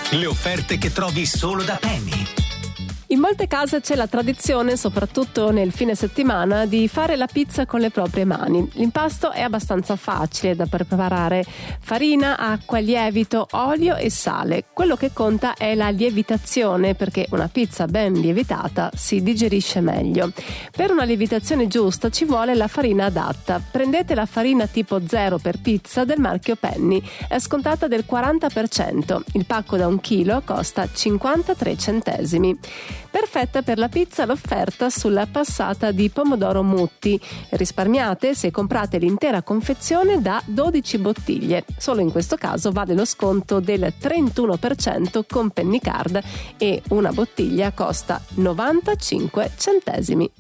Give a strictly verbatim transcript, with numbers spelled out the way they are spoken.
Le offerte che trovi solo da Penny. In molte case c'è la tradizione, soprattutto nel fine settimana, di fare la pizza con le proprie mani. L'impasto è abbastanza facile da preparare: farina, acqua, lievito, olio e sale. Quello che conta è la lievitazione, perché una pizza ben lievitata si digerisce meglio. Per una lievitazione giusta ci vuole la farina adatta. Prendete la farina tipo zero per pizza del marchio Penny, è scontata del quaranta per cento. Il pacco da un chilo costa cinquantatré centesimi. Perfetta per la pizza l'offerta sulla passata di pomodoro Mutti. Risparmiate se comprate l'intera confezione da dodici bottiglie. Solo in questo caso vale lo sconto del trentuno per cento con Penny Card e una bottiglia costa novantacinque centesimi.